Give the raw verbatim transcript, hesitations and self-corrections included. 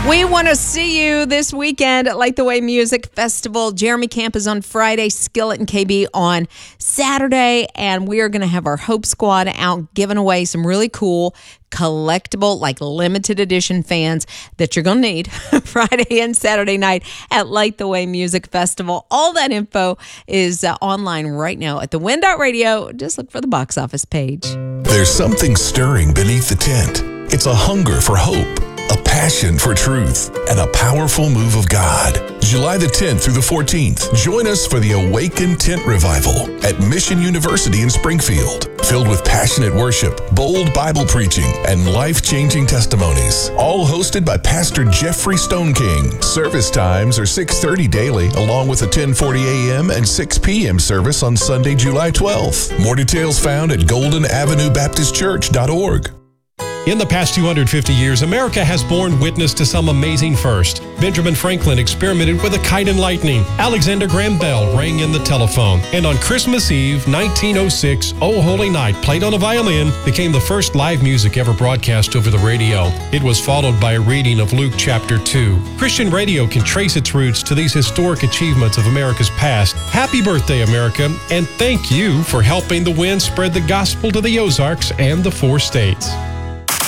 We want to see you this weekend at Light the Way Music Festival. Jeremy Camp is on Friday, Skillet and K B on Saturday, and we are going to have our Hope Squad out giving away some really cool collectible, like limited edition fans that you're going to need Friday and Saturday night at Light the Way Music Festival. All that info is uh, online right now at the win dot radio. Just look for the box office page. There's something stirring beneath the tent. It's a hunger for hope, a passion for truth, and a powerful move of God. July the tenth through the fourteenth, join us for the Awaken Tent Revival at Mission University in Springfield. Filled with passionate worship, bold Bible preaching, and life-changing testimonies. All hosted by Pastor Jeffrey Stoneking. Service times are six thirty daily, along with a ten forty a.m. and six p.m. service on Sunday, July twelfth. More details found at golden avenue baptist church dot org. In the past two hundred fifty years, America has borne witness to some amazing firsts. Benjamin Franklin experimented with a kite and lightning. Alexander Graham Bell rang in the telephone. And on Christmas Eve, nineteen oh six, O Holy Night, played on a violin, became the first live music ever broadcast over the radio. It was followed by a reading of Luke chapter two. Christian radio can trace its roots to these historic achievements of America's past. Happy birthday, America, and thank you for helping the wind spread the gospel to the Ozarks and the four states.